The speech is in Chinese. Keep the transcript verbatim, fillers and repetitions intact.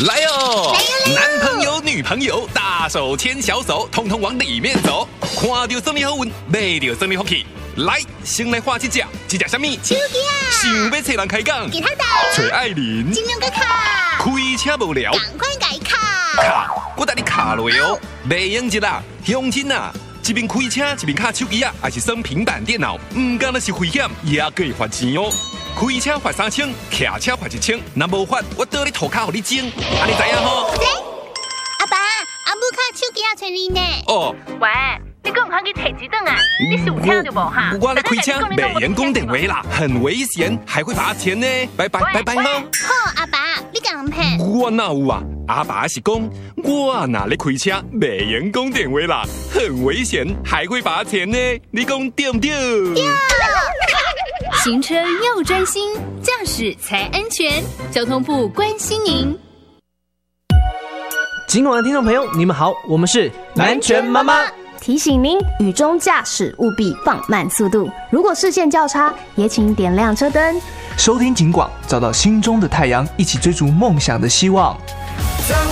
来哦！男朋友、女朋友，大手牵小手，通通往里面走。看到什么好运，买到什么福气。来，先来画一只，这只什么？ 手机啊！ 想要找人开讲， 给他打。 找艾琳。 金牛哥卡。 开车无聊， 赶快改卡。 卡，我带你卡落哦。袂用一啦，乡亲啊！一边开车一边卡手机啊，还是耍平板电脑，唔干那是危险，也可以罚钱哦。开车罚三千，骑车罚一千，若无罚，我倒你涂骹，互你整，安尼知影吼？ 阿爸，阿母卡手机也找你呢。 哦， 喂，你敢唔通去摕一顿啊？你是有听到无哈？ 我咧开车袂用讲电话啦，很危险，还会罚钱呢。拜拜拜拜哈。 好，阿爸，你敢唔骗？ 我哪有啊？阿爸是讲，我哪咧开车袂用讲电话啦，很危险，还会罚钱呢。你讲对唔对？ 对。 行车要专心，驾驶才安全。交通部关心您。 警广的听众朋友，你们好，我们是南拳妈妈。 提醒您，雨中驾驶务必放慢速度。如果视线较差，也请点亮车灯。 收听警广，找到心中的太阳，一起追逐梦想的希望。